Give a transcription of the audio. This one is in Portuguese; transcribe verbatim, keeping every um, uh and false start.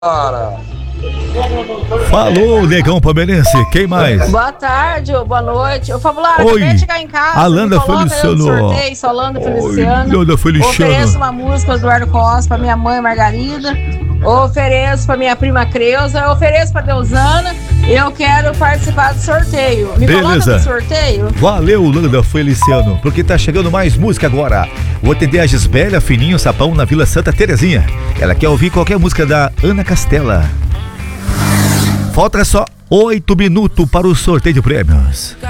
Cara. Falou, negão palmeirense, quem mais? Boa tarde, ou boa noite. Ô, Fabulário, Oi. acabei de chegar em casa. Alanda me coloca Feliciano. no sorteio, sou Alanda Feliciano. Alanda Feliciano. Ofereço uma música do Eduardo Costa pra minha mãe Margarida. Ofereço pra minha prima Creuza. Ofereço pra Deusana. Eu quero participar do sorteio. Me Beleza. coloca no sorteio. Valeu, Landa Feliciano, porque tá chegando mais música agora. Vou atender a Gisbélia Fininho Sapão na Vila Santa Terezinha. Ela quer ouvir qualquer música da Ana Castela. Falta só oito minutos para o sorteio de prêmios.